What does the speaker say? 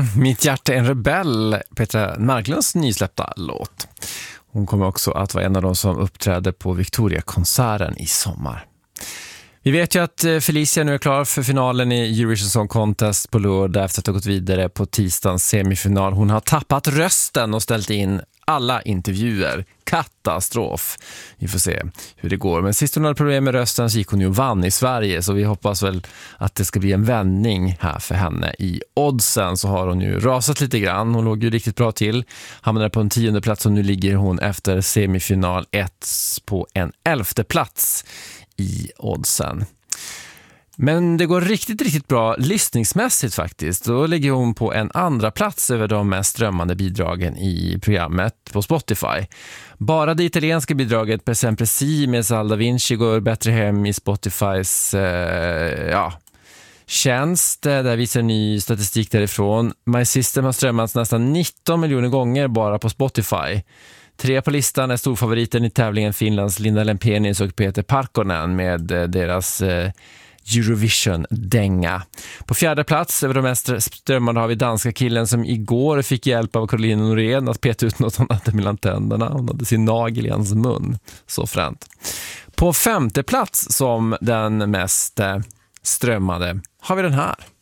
Mitt hjärta är en rebell, Petra Marklunds nysläppta låt. Hon kommer också att vara en av de som uppträder på Victoria-konserten i sommar. Vi vet ju att Felicia nu är klar för finalen i Eurovision Song Contest på lördag efter att ha gått vidare på tisdagens semifinal. Hon har tappat rösten och ställt in alla intervjuer. Katastrof. Vi får se hur det går. Men sist hon hade problem med rösten så gick hon ju och vann i Sverige. Så vi hoppas väl att det ska bli en vändning här för henne. I oddsen så har hon ju rasat lite grann. Hon låg ju riktigt bra till. Hamnade på en 10:e plats och nu ligger hon efter semifinal 1 på en 11:e plats i oddsen. Men det går riktigt bra lyssningsmässigt faktiskt. Då ligger hon på en andra plats över de mest strömmande bidragen i programmet på Spotify. Bara det italienska bidraget Per Sempre Si med Salda Vinci går bättre hem i Spotifys tjänst. Där visar ny statistik därifrån. My System har strömmats nästan 19 miljoner gånger bara på Spotify. 3 på listan är storfavoriten i tävlingen Finlands Linda Lempenius och Peter Parkkonen med deras Eurovision-dänga. På 4:e plats över de mest strömmande har vi danska killen som igår fick hjälp av Caroline Norén att peta ut något hon hade mellan tänderna. Hon hade sin nagel i hans mun. Så fränt. På 5:e plats som den mest strömmade har vi den här.